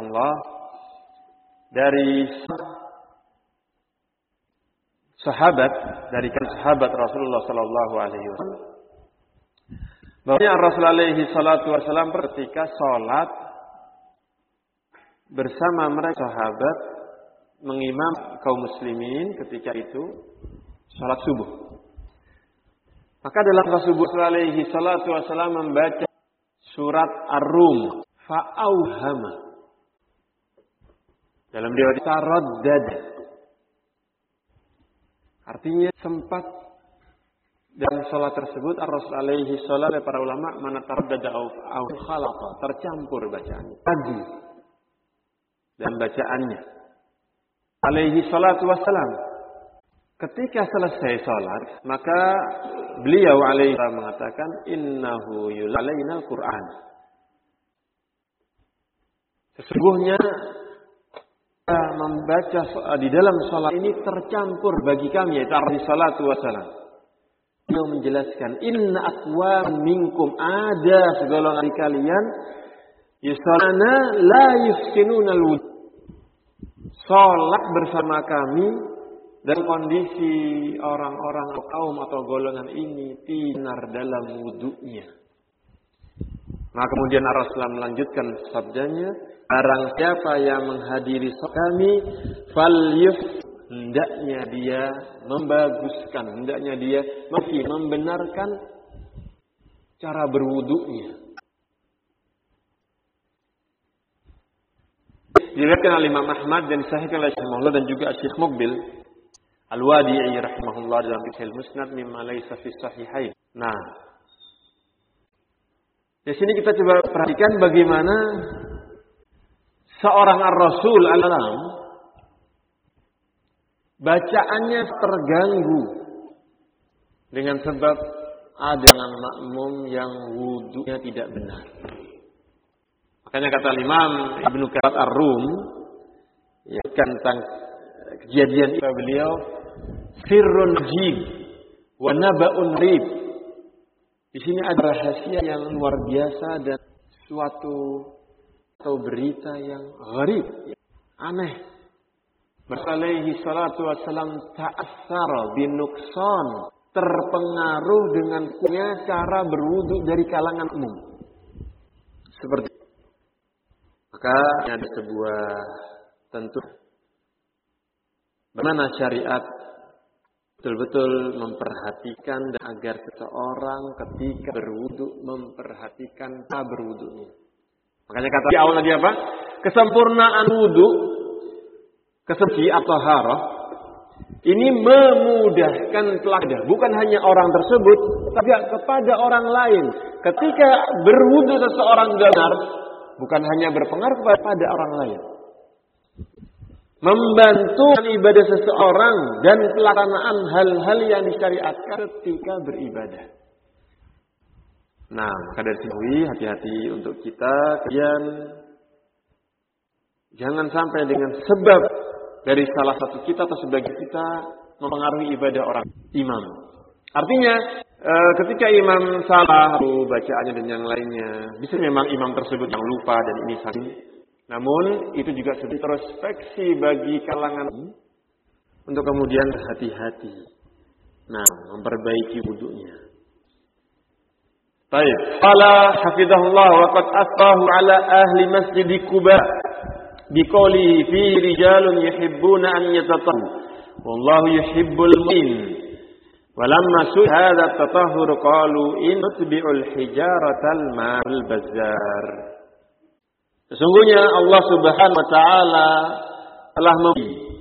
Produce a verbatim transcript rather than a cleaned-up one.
rahimahullah dari sahabat dari sahabat Rasulullah sallallahu alaihi wasallam bahwa Rasulullah alaihi salatu wasallam ketika salat bersama mereka sahabat mengimam kaum muslimin ketika itu salat subuh. Maka dalam salat subuh Rasulullah alaihi salatu wasallam membaca surat Ar-Rum fa'auhama. Dalam riwayat taraddad. Artinya sempat dalam salat tersebut Ar-Rasul alaihi salam oleh para ulama mana taraddada au khalaqa, tercampur bacaannya. Tadi dan bacaannya. Alaihi salatu wassalam. Ketika selesai salat, maka beliau alaihi salam mengatakan innahu yulainal Qur'an. Sesungguhnya membaca di dalam salat ini tercampur bagi kami yaitu alaihi salatu wassalam. Beliau menjelaskan inna aqwam minkum, ada segolongan kalian yusalluna la yufsinuna al-wudu. Salat bersama kami dan kondisi orang-orang atau kaum atau golongan ini tinar dalam wudunya. Maka kemudian Rasulullah melanjutkan sabdanya, barang siapa yang menghadiri salat kami, falyuf, hendaknya dia membaguskan, hendaknya dia masih membenarkan cara berwudunya. Diriwayatkan oleh Imam Ahmad dan disahihkan oleh Syekh Muhammad dan juga Syekh Muqbil Al-Wadi'i rahimahullah dalam Sahih Musnad mimma laysa fi sahihain. Nah, di sini kita coba perhatikan bagaimana seorang Ar-Rasul alam bacaannya terganggu dengan sebab ada makmum yang wudunya tidak benar. Makanya kata Imam Ibnu Katsir Ar-Rum ya, tentang kejadian itu beliau sirrun jib wa naba'un rib. Di sini ada rahasia yang luar biasa dan suatu atau berita yang gharib, aneh. Alaihi salatu wassalam ta'assara binuqsan, terpengaruh dengan kurangnya cara berwudu dari kalangan umum. Seperti maka ada sebuah tentu bagaimana syariat betul-betul memperhatikan dan agar seseorang ketika berwudu memperhatikan cara berwudunya. Makanya kata di awal tadi apa? Kesempurnaan wudu, kesuci atau harah ini memudahkan pelaku, bukan hanya orang tersebut, tapi kepada orang lain. Ketika berwudu seseorang benar, bukan hanya berpengaruh kepada orang lain, membantu ibadah seseorang dan pelaksanaan hal-hal yang disyariatkan ketika beribadah. Nah, maka dari sini hati-hati untuk kita, kemudian jangan sampai dengan sebab dari salah satu kita atau sebagian kita mempengaruhi ibadah orang imam. Artinya e, ketika imam salah bacaannya dan yang lainnya, bisa memang imam tersebut yang lupa dan ini salah. Namun itu juga sedih introspeksi bagi kalangan untuk kemudian hati-hati. Nah, memperbaiki wudunya. Baik. Qala hafizahullah wa qad asbahu ala ahli masjid Quba biqaulihi fi rijalun yuhibbuna an yatatahharu wallahu yuhibbul mu'min. Walamma su hadha tatahhur qalu in tutbi'ul hijaratal ma'al bazzar. Sesungguhnya Allah Subhanahu wa taala telah memberi